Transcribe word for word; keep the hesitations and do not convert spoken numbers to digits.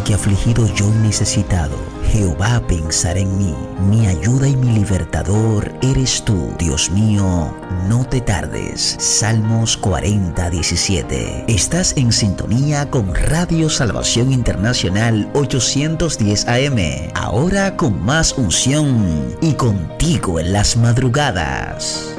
que afligido yo y necesitado, Jehová pensará en mí. Mi ayuda y mi libertador eres tú. Dios mío, no te tardes. Salmos cuarenta, diecisiete. Estás en sintonía con Radio Salvación Internacional ochocientos diez A M. Ahora con más unción y contigo en las madrugadas.